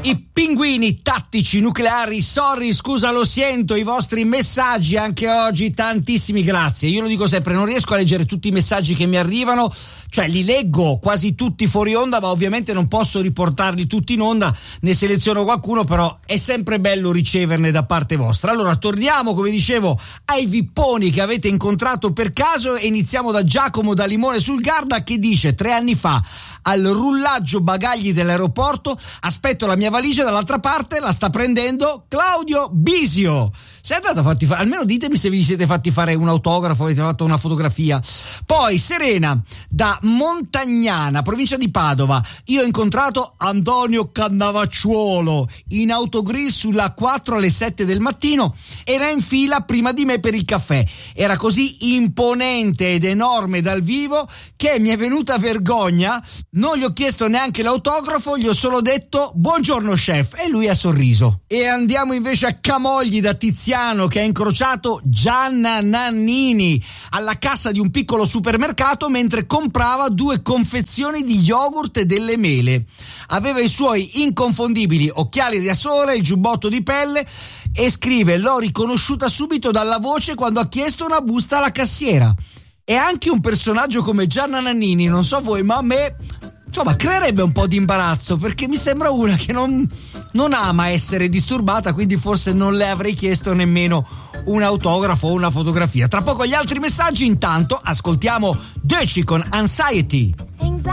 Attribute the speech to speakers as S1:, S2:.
S1: I pinguini tattici nucleari, sorry, scusa, lo sento, i vostri messaggi anche oggi, tantissimi grazie. Io lo dico sempre, non riesco a leggere tutti i messaggi che mi arrivano, cioè li leggo quasi tutti fuori onda, ma ovviamente non posso riportarli tutti in onda, ne seleziono qualcuno, però è sempre bello riceverne da parte vostra. Allora torniamo, come dicevo, ai vipponi che avete incontrato per caso e iniziamo da Giacomo da Limone sul Garda, che dice: 3 anni fa al rullaggio bagagli dell'aeroporto aspetto la mia valigia, dall'altra parte la sta prendendo Claudio Bisio. Sei andato a farti fare, almeno ditemi se vi siete fatti fare un autografo, avete fatto una fotografia. Poi Serena da Montagnana, provincia di Padova: io ho incontrato Antonio Cannavacciuolo in autogrill sulla 4 alle 7 del mattino, era in fila prima di me per il caffè, era così imponente ed enorme dal vivo che mi è venuta vergogna, non gli ho chiesto neanche l'autografo, gli ho solo detto buongiorno chef e lui ha sorriso. E andiamo invece a Camogli da Tiziano, che ha incrociato Gianna Nannini alla cassa di un piccolo supermercato mentre comprava 2 confezioni di yogurt e delle mele. Aveva i suoi inconfondibili occhiali da sole, il giubbotto di pelle e scrive: l'ho riconosciuta subito dalla voce quando ha chiesto una busta alla cassiera. E anche un personaggio come Gianna Nannini, non so voi, ma a me insomma creerebbe un po' di imbarazzo, perché mi sembra una che non ama essere disturbata, quindi forse non le avrei chiesto nemmeno un autografo o una fotografia. Tra poco gli altri messaggi, intanto ascoltiamo Deci con Anxiety.